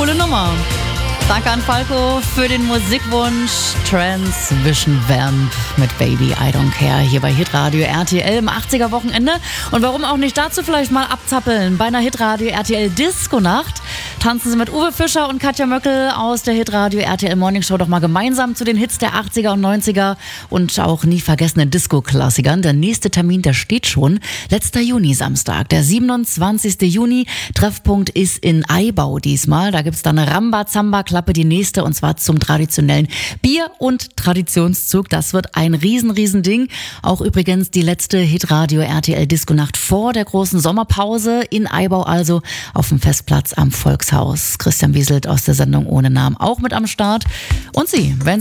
Coole Nummer. Danke an Falco für den Musikwunsch. Transvision Vamp mit Baby I Don't Care hier bei Hitradio RTL im 80er Wochenende. Und warum auch nicht dazu vielleicht mal abzappeln? Bei einer Hitradio RTL Disco-Nacht tanzen Sie mit Uwe Fischer und Katja Möckel aus der Hitradio RTL Morning Show doch mal gemeinsam zu den Hits der 80er und 90er und auch nie vergessenen Disco-Klassikern. Der nächste Termin, der steht schon. Letzter Juni, Samstag, der 27. Juni. Treffpunkt ist in Aibau diesmal. Da gibt's dann eine Rambazamba-Klappe, die nächste, und zwar zum traditionellen Bier- und Traditionszug. Das wird ein riesen Ding. Auch übrigens die letzte Hitradio RTL Disco-Nacht vor der großen Sommerpause in Aibau, also auf dem Festplatz am Volkshaus. Christian Wieselt aus der Sendung Ohne Namen auch mit am Start. Und Sie, wenn